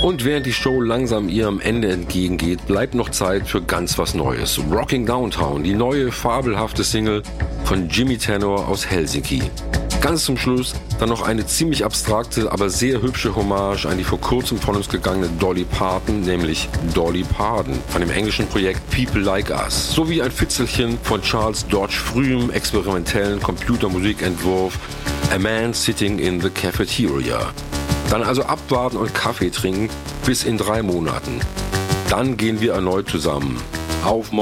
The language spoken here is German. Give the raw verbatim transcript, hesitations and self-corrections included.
Und während die Show langsam ihrem Ende entgegengeht, bleibt noch Zeit für ganz was Neues. Rocking Downtown, die neue fabelhafte Single von Jimmy Tenor aus Helsinki. Ganz zum Schluss dann noch eine ziemlich abstrakte, aber sehr hübsche Hommage an die vor kurzem von uns gegangene Dolly Parton, nämlich Dolly Parton von dem englischen Projekt People Like Us, sowie ein Fitzelchen von Charles Dodge frühem experimentellen Computermusikentwurf A Man Sitting in the Cafeteria. Dann also abwarten und Kaffee trinken bis in drei Monaten. Dann gehen wir erneut zusammen. Auf